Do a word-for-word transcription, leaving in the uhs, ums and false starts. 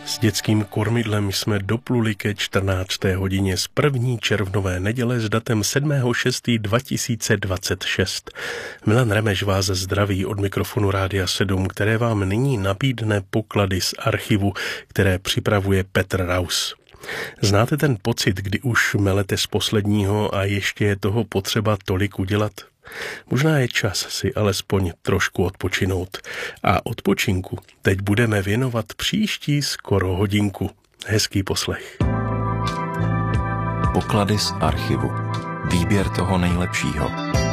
S dětským kormidlem jsme dopluli ke čtrnácté hodině z první červnové neděle s datem sedmého šestého dva tisíce dvacet šest. Milan Remeš vás zdraví od mikrofonu Rádia sedm, které vám nyní nabídne poklady z archivu, které připravuje Petr Raus. Znáte ten pocit, kdy už melete z posledního a ještě je toho potřeba tolik udělat? Možná je čas si alespoň trošku odpočinout. A odpočinku teď budeme věnovat příští skoro hodinku. Hezký poslech. Poklady z archivu. Výběr toho nejlepšího.